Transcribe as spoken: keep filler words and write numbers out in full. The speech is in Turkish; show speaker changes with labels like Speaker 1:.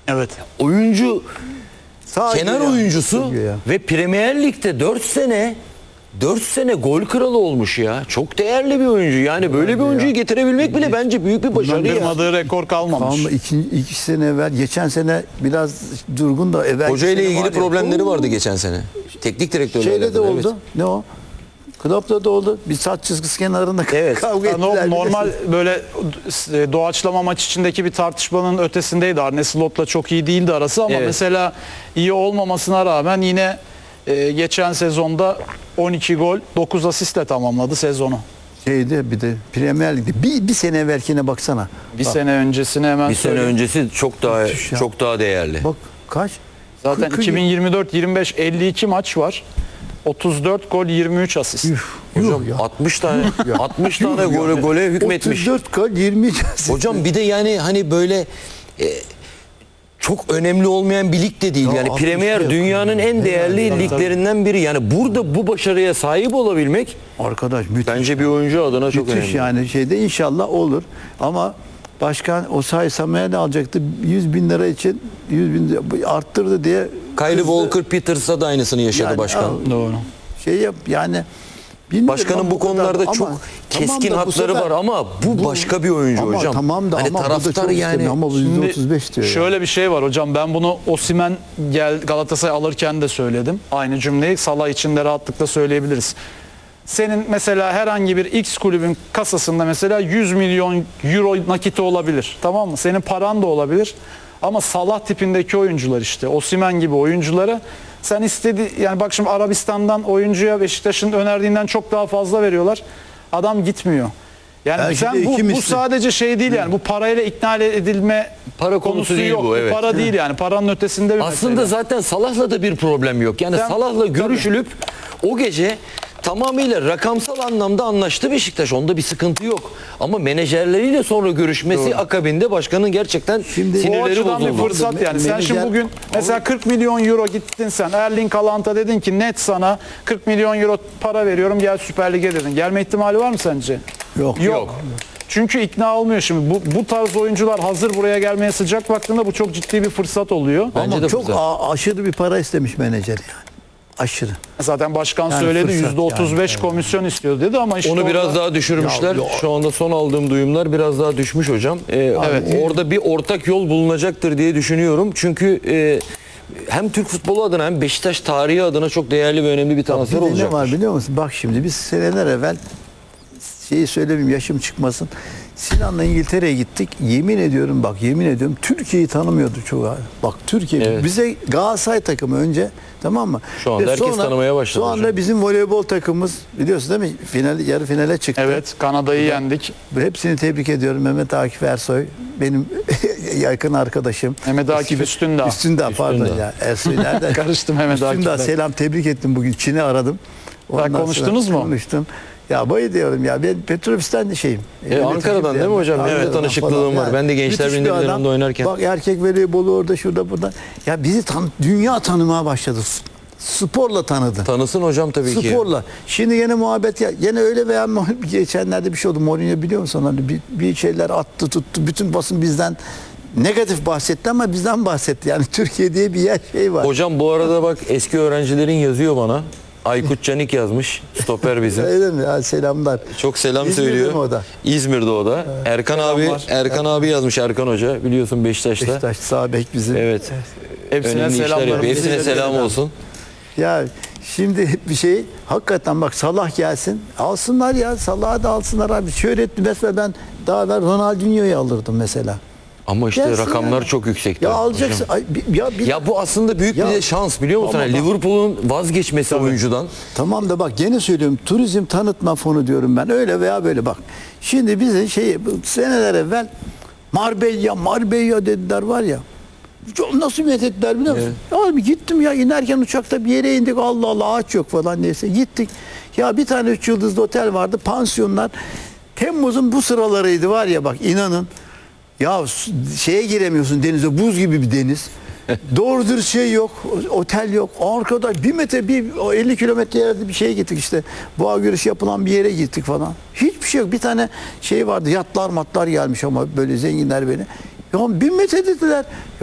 Speaker 1: Evet.
Speaker 2: Oyuncu
Speaker 3: Sadece
Speaker 2: kenar
Speaker 3: ya.
Speaker 2: oyuncusu
Speaker 3: Ya.
Speaker 2: ve Premier Lig'de dört sene dört sene gol kralı olmuş ya. Çok değerli bir oyuncu. Yani böyle bir oyuncuyu getirebilmek bile bence büyük bir başarı ya.
Speaker 1: Kırmadığı rekor kalmamış.
Speaker 3: Ama iki, iki sene evvel, geçen sene biraz durgun da evvel.
Speaker 2: Hoca ile ilgili problemleri vardı geçen sene. Teknik direktörle
Speaker 3: Şeyle de
Speaker 2: alakalı,
Speaker 3: oldu.
Speaker 2: evet.
Speaker 3: Ne o? Klopp'ta da oldu. Bir saç çizgisi kenarında
Speaker 2: Evet.
Speaker 3: kavga
Speaker 1: Yani o
Speaker 3: ettiler.
Speaker 1: normal böyle doğaçlama maç içindeki bir tartışmanın ötesindeydi. Arne Slot'la çok iyi değildi arası ama
Speaker 2: Evet.
Speaker 1: mesela iyi olmamasına rağmen yine e, geçen sezonda on iki gol dokuz asistle tamamladı sezonu.
Speaker 3: Şeyde bir de Premier Lig'de bir, bir sene evvelkine baksana.
Speaker 1: Bir
Speaker 3: Bak,
Speaker 1: sene öncesine hemen
Speaker 2: Bir sene
Speaker 1: söyleyeyim.
Speaker 2: öncesi çok daha
Speaker 3: Müthiş ya.
Speaker 2: çok daha değerli.
Speaker 3: Bak kaç?
Speaker 1: Zaten
Speaker 3: kırk-
Speaker 1: iki bin yirmi dört yirmi beş elli iki maç var. otuz dört gol yirmi üç asist.
Speaker 3: Üf, yuh ya.
Speaker 2: altmış tane altmış tane gole gole hükmetmiş.
Speaker 3: otuz dört gol yirmi.
Speaker 2: Hocam bir de yani hani böyle e, çok önemli olmayan bir lig de değil.
Speaker 3: Ya
Speaker 2: Yani
Speaker 3: altmış
Speaker 2: Premier
Speaker 3: yok.
Speaker 2: dünyanın en değerli
Speaker 1: tabii,
Speaker 2: liglerinden biri. Yani burada bu başarıya sahip olabilmek
Speaker 3: Arkadaş müthiş.
Speaker 2: bence bir oyuncu adına çok
Speaker 3: müthiş
Speaker 2: önemli.
Speaker 3: yani şeyde inşallah olur. Ama başkan Osayi Samuel'i alacaktı. yüz bin lira için yüz bin lira arttırdı diye.
Speaker 2: Kyle
Speaker 3: kızdı.
Speaker 2: Walker Peters'a da aynısını yaşadı
Speaker 3: Yani,
Speaker 2: başkan.
Speaker 3: al-
Speaker 1: Doğru.
Speaker 3: Şey yap yani. bilmiyorum
Speaker 2: Başkanın
Speaker 3: ama
Speaker 2: bu
Speaker 3: kadar-
Speaker 2: konularda
Speaker 3: ama
Speaker 2: çok
Speaker 3: tamam
Speaker 2: keskin
Speaker 3: da bu
Speaker 2: hakları
Speaker 3: sefer-
Speaker 2: var ama bu başka bir oyuncu
Speaker 3: ama
Speaker 2: hocam.
Speaker 3: Tamam da
Speaker 2: hani
Speaker 3: ama bu da
Speaker 2: taraftar
Speaker 3: çok
Speaker 2: yani
Speaker 3: istemiyor. Ama bu yüzde otuz beş diyor.
Speaker 1: Şöyle bir şey var hocam, ben bunu Osimhen gel Galatasaray alırken de söyledim. Aynı cümleyi Salah için de rahatlıkla söyleyebiliriz. Senin mesela herhangi bir X kulübün kasasında mesela yüz milyon euro nakiti olabilir. Tamam mı? Senin paran da olabilir. Ama Salah tipindeki oyuncular, işte Osimhen gibi oyunculara sen istedi, yani bak şimdi Arabistan'dan oyuncuya Beşiktaş'ın önerdiğinden çok daha fazla veriyorlar. Adam gitmiyor. Yani
Speaker 3: Belki de
Speaker 1: sen
Speaker 3: iki
Speaker 1: bu, bu
Speaker 3: misli.
Speaker 1: sadece şey değil yani, bu parayla ikna edilme
Speaker 2: Para konusu değil
Speaker 1: yok.
Speaker 2: bu, evet.
Speaker 1: Para değil yani, paranın ötesinde bir
Speaker 2: aslında
Speaker 1: mesele.
Speaker 2: zaten Salah'la da bir problem yok. Yani
Speaker 1: Sen-
Speaker 2: Salah'la görüşülüp o gece tamamıyla rakamsal anlamda anlaştı Beşiktaş. Onda bir sıkıntı yok. Ama menajerleriyle sonra görüşmesi
Speaker 1: Doğru.
Speaker 2: akabinde başkanın gerçekten
Speaker 3: Şimdi-
Speaker 1: Bu
Speaker 2: sinirleri
Speaker 1: açıdan bir
Speaker 2: bozuldu.
Speaker 1: fırsat yani. Sen
Speaker 3: Menajer-
Speaker 1: şimdi bugün mesela kırk milyon euro gittin sen. Erling Haaland'a dedin ki net sana kırk milyon euro para veriyorum, gel Süper Lig'e dedin. Gelme ihtimali var mı sence?
Speaker 3: Yok.
Speaker 1: Yok. Çünkü ikna olmuyor şimdi. Bu, bu tarz oyuncular hazır buraya gelmeye sıcak baktığında bu çok ciddi bir fırsat oluyor.
Speaker 2: Bence
Speaker 3: Ama
Speaker 2: de
Speaker 3: çok
Speaker 2: fırsat.
Speaker 3: a- aşırı bir para istemiş menajer yani. Aşırı.
Speaker 1: Zaten başkan
Speaker 3: Yani
Speaker 1: söyledi
Speaker 3: fırsat
Speaker 1: yüzde otuz beş
Speaker 3: yani.
Speaker 1: komisyon istiyor dedi ama işte
Speaker 2: Onu biraz
Speaker 1: orada-
Speaker 2: daha düşürmüşler.
Speaker 3: Ya, ya.
Speaker 2: Şu anda son aldığım duyumlar biraz daha düşmüş hocam. Ee,
Speaker 1: Evet.
Speaker 2: Orada bir ortak yol bulunacaktır diye düşünüyorum. Çünkü e, hem Türk futbolu adına hem Beşiktaş tarihi adına çok değerli ve önemli bir
Speaker 3: Bir
Speaker 2: transfer
Speaker 3: de ne
Speaker 2: olacak.
Speaker 3: var biliyor musun? Bak şimdi biz seneler evvel şeyi söylemeyeyim, yaşım çıkmasın. Sinan'la İngiltere'ye gittik. Yemin ediyorum bak yemin ediyorum Türkiye'yi tanımıyordu çok abi. Bak Türkiye
Speaker 2: Evet.
Speaker 3: bize Galatasaray takımı önce, tamam mı?
Speaker 2: Şu anda
Speaker 3: Ve
Speaker 2: herkes tanımaya başladı
Speaker 3: Şu anda
Speaker 2: hocam.
Speaker 3: bizim voleybol takımımız biliyorsun değil mi? Final, yarı finale çıktı.
Speaker 1: Evet, Kanada'yı yendik.
Speaker 3: Hepsini tebrik ediyorum. Mehmet Akif Ersoy benim yakın arkadaşım.
Speaker 1: Mehmet Akif Üstündağ.
Speaker 3: Üstündağ pardon
Speaker 2: Üstündağ.
Speaker 3: ya. Ersoy nereden?
Speaker 1: Karıştım Mehmet
Speaker 3: Üstündağ
Speaker 1: Akif'le.
Speaker 3: selam, tebrik ettim bugün. Çin'i aradım. Ondan sonra
Speaker 1: konuştunuz mu?
Speaker 3: Konuştum. Ya bayı diyorum ya, ben Petrobüs'ten de şeyim.
Speaker 2: E, Ankara'dan değil mi hocam? Benim de
Speaker 3: Ankara'dan
Speaker 2: tanışıklığım
Speaker 3: falan.
Speaker 2: var. Ben de Gençler
Speaker 3: müthiş bir
Speaker 2: Birliği
Speaker 3: adam.
Speaker 2: döneminde oynarken.
Speaker 3: Bak erkek voleybolu orada şurada burada. Ya bizi tan dünya tanımaya başladı. Sporla tanıdı.
Speaker 2: Tanısın hocam tabii ki.
Speaker 3: Sporla. Şimdi yine muhabbet ya. Yine öyle veya geçenlerde bir şey oldu. Mourinho biliyor musun? Hani bir, bir şeyler attı tuttu. Bütün basın bizden negatif bahsetti ama bizden bahsetti. Yani Türkiye diye bir yer şey var.
Speaker 2: Hocam bu arada bak eski öğrencilerin yazıyor bana. Aykut Canik yazmış. Stoper bizim.
Speaker 3: Öyle mi? Ha, selamlar.
Speaker 2: Çok selam
Speaker 3: İzmir'de
Speaker 2: söylüyor.
Speaker 3: mi o da?
Speaker 2: İzmir'de o da. Erkan abi,
Speaker 1: Selamlar.
Speaker 2: Erkan abi yazmış, Erkan Hoca. Biliyorsun Beşiktaş'ta.
Speaker 3: Beşiktaş sağ bek bizim.
Speaker 2: Evet.
Speaker 1: Hepsine
Speaker 2: Önemli işler
Speaker 1: selamlar.
Speaker 2: yapıyor. Hepsine selam olsun.
Speaker 3: Ya şimdi bir şey hakikaten bak Salah gelsin. Alsınlar ya. Salah'ı da alsınlar abi. Şöhretli mesela ben daha ben Ronaldinho'yu alırdım mesela.
Speaker 2: Ama işte
Speaker 3: Gelsin
Speaker 2: rakamlar
Speaker 3: ya.
Speaker 2: çok yüksekti.
Speaker 3: Ya
Speaker 2: hocam.
Speaker 3: alacaksın. Ay, bir- ya, bir,
Speaker 2: Ya bu aslında büyük
Speaker 3: Ya,
Speaker 2: bir de şans biliyor musun?
Speaker 3: ama
Speaker 2: Yani
Speaker 3: bak-
Speaker 2: Liverpool'un vazgeçmesi oyuncudan.
Speaker 3: Tamam da bak gene söylüyorum, turizm tanıtma fonu diyorum ben, öyle veya böyle bak. Şimdi bize şey bu seneler evvel Marbella Marbella dediler var ya. Çok nasıl methettiler biliyor musun? Abi gittim ya, inerken uçakta bir yere indik, Allah Allah ağaç yok falan neyse gittik. Ya bir tane üç yıldızlı otel vardı, pansiyonlar. Temmuz'un bu sıralarıydı var ya, bak inanın. Ya s- şeye giremiyorsun, denize, buz gibi bir deniz. Doğru dürüst şey yok, otel yok. Arkadaş bir metre, bir o elli kilometre yerde bir şeye gittik işte. Boğa güreşi yapılan bir yere gittik falan. Hiçbir şey yok. Bir tane şey vardı, yatlar matlar gelmiş ama böyle zenginler beni. Ya bir metre dediler.